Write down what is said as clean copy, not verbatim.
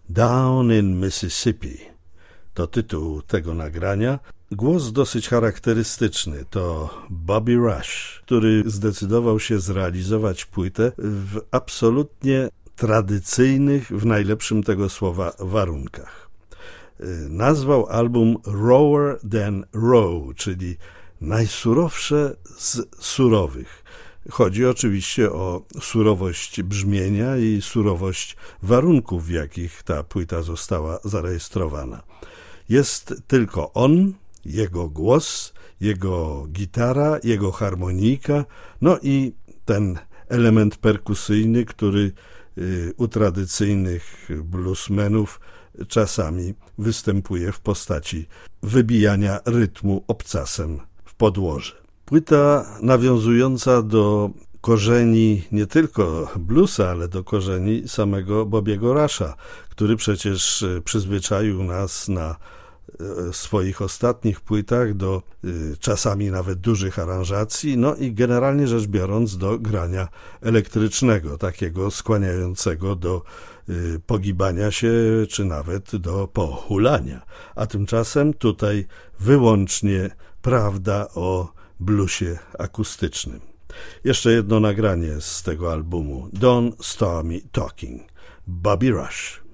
Down in Mississippi to tytuł tego nagrania. Głos dosyć charakterystyczny to Bobby Rush, który zdecydował się zrealizować płytę w absolutnie tradycyjnych, w najlepszym tego słowa, warunkach. Nazwał album Rawer Than Raw, czyli najsurowsze z surowych. Chodzi oczywiście o surowość brzmienia i surowość warunków, w jakich ta płyta została zarejestrowana. Jest tylko on, jego głos, jego gitara, jego harmonika, no i ten element perkusyjny, który u tradycyjnych bluesmenów czasami występuje w postaci wybijania rytmu obcasem w podłoże. Płyta nawiązująca do korzeni nie tylko bluesa, ale do korzeni samego Bobbiego Rusha, który przecież przyzwyczaił nas na swoich ostatnich płytach do czasami nawet dużych aranżacji, no i generalnie rzecz biorąc do grania elektrycznego, takiego skłaniającego do pogibania się, czy nawet do pohulania. A tymczasem tutaj wyłącznie prawda o bluesie akustycznym. Jeszcze jedno nagranie z tego albumu. Don't Start Me Talking. Bobby Rush.